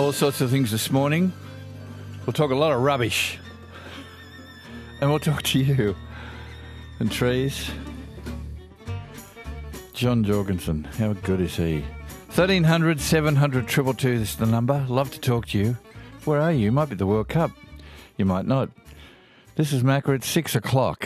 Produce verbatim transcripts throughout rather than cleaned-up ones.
all sorts of things this morning. We'll talk a lot of rubbish. And we'll talk to you. And trees. John Jorgensen, how good is he? thirteen hundred, seven hundred, two two two is the number. Love to talk to you. Where are you? You might be at the World Cup. You might not. This is Macca at six o'clock.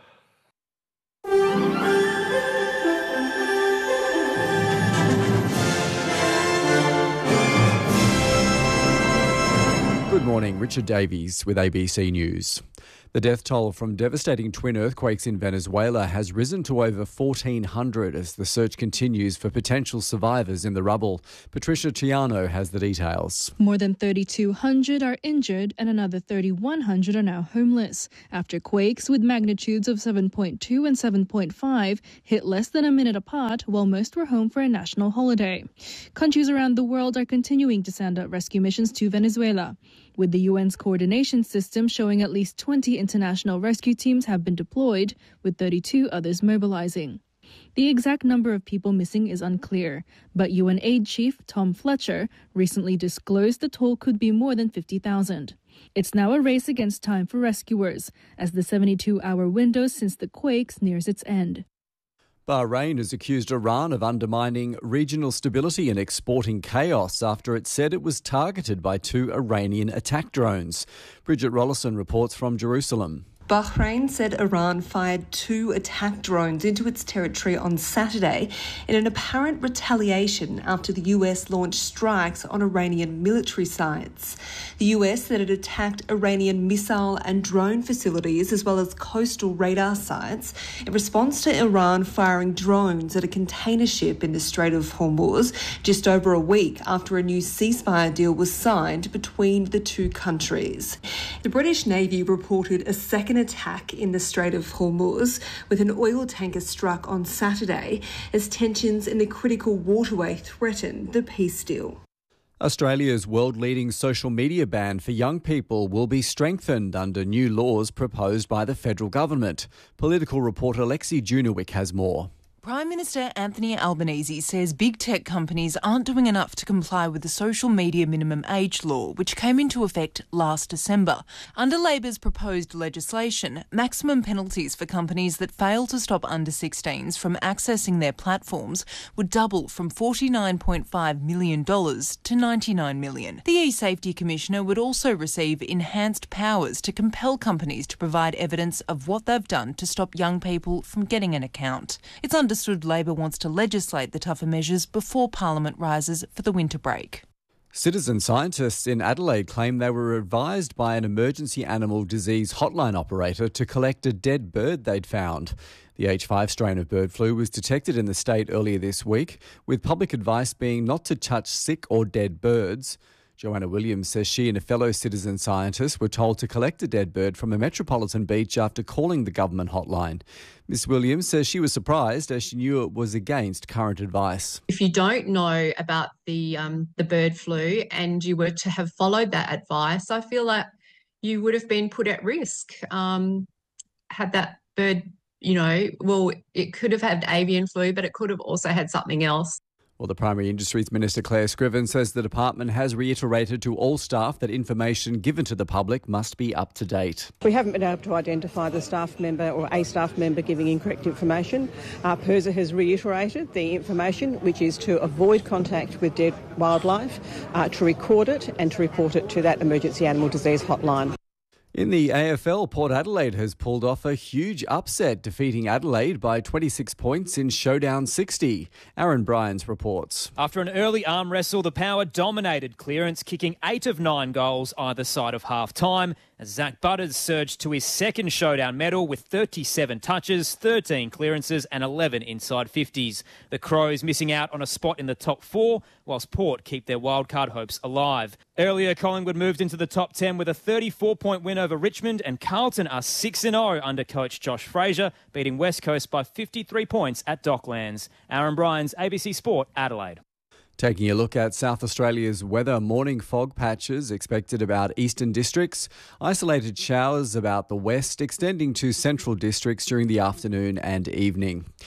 Good morning, Richard Davies with A B C News. The death toll from devastating twin earthquakes in Venezuela has risen to over fourteen hundred as the search continues for potential survivors in the rubble. Patricia Chiano has the details. More than thirty-two hundred are injured and another thirty-one hundred are now homeless after quakes with magnitudes of seven point two and seven point five hit less than a minute apart while most were home for a national holiday. Countries around the world are continuing to send out rescue missions to Venezuela, with the U N's coordination system showing at least twenty international rescue teams have been deployed, with thirty-two others mobilizing. The exact number of people missing is unclear, but U N aid chief Tom Fletcher recently disclosed the toll could be more than fifty thousand. It's now a race against time for rescuers, as the seventy-two hour window since the quakes nears its end. Bahrain has accused Iran of undermining regional stability and exporting chaos after it said it was targeted by two Iranian attack drones. Bridget Rollison reports from Jerusalem. Bahrain said Iran fired two attack drones into its territory on Saturday in an apparent retaliation after the U S launched strikes on Iranian military sites. The U S said it attacked Iranian missile and drone facilities as well as coastal radar sites in response to Iran firing drones at a container ship in the Strait of Hormuz just over a week after a new ceasefire deal was signed between the two countries. The British Navy reported a second attack in the Strait of Hormuz with an oil tanker struck on Saturday as tensions in the critical waterway threaten the peace deal. Australia's world-leading social media ban for young people will be strengthened under new laws proposed by the federal government. Political reporter Lexi Junowick has more. Prime Minister Anthony Albanese says big tech companies aren't doing enough to comply with the social media minimum age law, which came into effect last December. Under Labor's proposed legislation, maximum penalties for companies that fail to stop under sixteens from accessing their platforms would double from forty-nine point five million dollars to ninety-nine million dollars. The e-Safety Commissioner would also receive enhanced powers to compel companies to provide evidence of what they've done to stop young people from getting an account. It's understood Labor wants to legislate the tougher measures before Parliament rises for the winter break. Citizen scientists in Adelaide claim they were advised by an emergency animal disease hotline operator to collect a dead bird they'd found. The H five strain of bird flu was detected in the state earlier this week, with public advice being not to touch sick or dead birds. Joanna Williams says she and a fellow citizen scientist were told to collect a dead bird from a metropolitan beach after calling the government hotline. Miss Williams says she was surprised as she knew it was against current advice. If you don't know about the um, the bird flu and you were to have followed that advice, I feel like you would have been put at risk. Um, had that bird, you know, well, it could have had avian flu, but it could have also had something else. Well, the Primary Industries Minister Claire Scriven says the department has reiterated to all staff that information given to the public must be up to date. We haven't been able to identify the staff member or a staff member giving incorrect information. Uh, PIRSA has reiterated the information, which is to avoid contact with dead wildlife, uh, to record it and to report it to that emergency animal disease hotline. In the A F L, Port Adelaide has pulled off a huge upset, defeating Adelaide by twenty-six points in Showdown sixty. Aaron Bryans reports. After an early arm wrestle, the Power dominated clearance, kicking eight of nine goals either side of half-time, as Zach Butters surged to his second Showdown medal with thirty-seven touches, thirteen clearances and eleven inside fifties. The Crows missing out on a spot in the top four, whilst Port keep their wildcard hopes alive. Earlier, Collingwood moved into the top ten with a thirty-four point win over Richmond, and Carlton are six and oh under coach Josh Fraser, beating West Coast by fifty-three points at Docklands. Aaron Bryans, A B C Sport, Adelaide. Taking a look at South Australia's weather, morning fog patches expected about eastern districts, isolated showers about the west, extending to central districts during the afternoon and evening.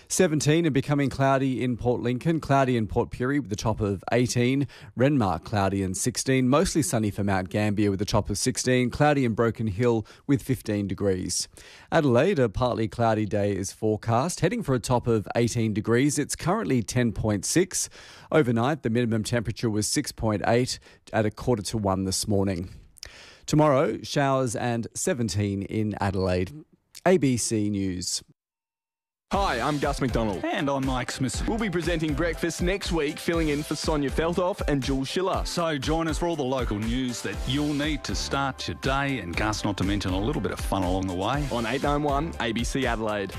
seventeen and becoming cloudy in Port Lincoln, cloudy in Port Pirie with a top of eighteen, Renmark cloudy and sixteen, mostly sunny for Mount Gambier with a top of sixteen, cloudy in Broken Hill with fifteen degrees. Adelaide, a partly cloudy day is forecast, heading for a top of eighteen degrees. It's currently ten point six. Overnight, the minimum temperature was six point eight at a quarter to one this morning. Tomorrow, showers and seventeen in Adelaide. A B C News. Hi, I'm Gus McDonald. And I'm Mike Smith. We'll be presenting breakfast next week, filling in for Sonia Feltoff and Jules Schiller. So join us for all the local news that you'll need to start your day, and Gus, not to mention a little bit of fun along the way. On eight nine one A B C Adelaide.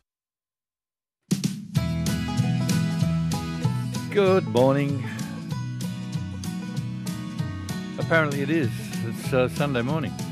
Good morning. Apparently it is. It's uh, Sunday morning.